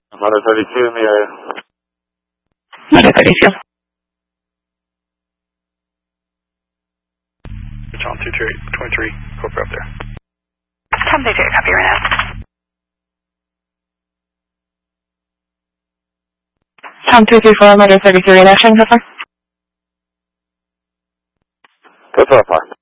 Mother 32 in the area. Mother 32. John 23, Cobra up there. Tom 32, copy right now. Tom 234, Mother 33 in action, so far. Go so far.